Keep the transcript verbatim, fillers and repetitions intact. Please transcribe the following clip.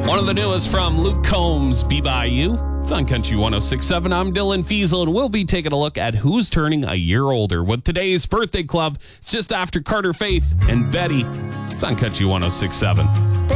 One of the newest from Luke Combs, Be By You. It's on Country one oh six point seven. I'm Dylan Fiesel, and we'll be taking a look at who's turning a year older with today's birthday club. It's just after Carter Faith and Betty. It's on Country one oh six point seven.